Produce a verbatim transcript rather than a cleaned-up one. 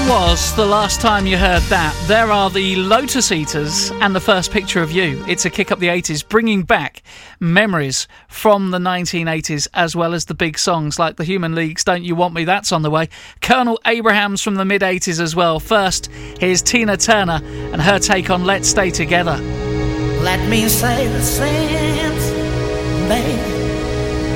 was the last time you heard that? There are the Lotus Eaters and The First Picture of You. It's a kick up the eighties, bringing back memories from the nineteen eighties, as well as the big songs like the Human League's Don't You Want Me, that's on the way. Colonel Abrahams from the mid-eighties as well. First, here's Tina Turner and her take on Let's Stay Together. Let me say the same, baby.